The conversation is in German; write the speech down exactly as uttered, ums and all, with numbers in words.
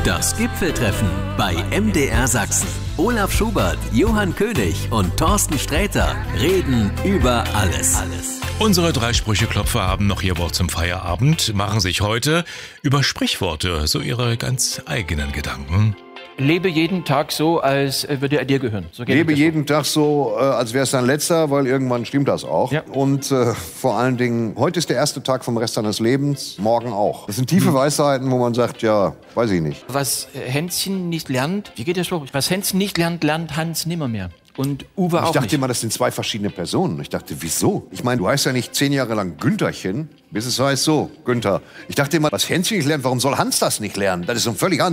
Das Gipfeltreffen bei M D R Sachsen. Olaf Schubert, Johann König und Thorsten Sträter reden über alles. Unsere drei Sprücheklopfer haben noch ihr Wort zum Feierabend, machen sich heute über Sprichworte so ihre ganz eigenen Gedanken. Lebe jeden Tag so, als würde er dir gehören. So Lebe jeden Tag so, äh, als wäre es dein letzter, weil irgendwann stimmt das auch. Ja. Und äh, vor allen Dingen, heute ist der erste Tag vom Rest deines Lebens, morgen auch. Das sind tiefe Weisheiten, wo man sagt, ja, weiß ich nicht. Was Hänschen nicht lernt, wie geht der Spruch? Was Hänschen nicht lernt, lernt Hans nimmermehr. Und Uwe auch Ich dachte nicht. immer, das sind zwei verschiedene Personen. Ich dachte, wieso? Ich meine, du heißt ja nicht zehn Jahre lang Güntherchen, bis es heißt so, Günther. Ich dachte immer, was Hänschen nicht lernt, warum soll Hans das nicht lernen? Das ist so völlig anders.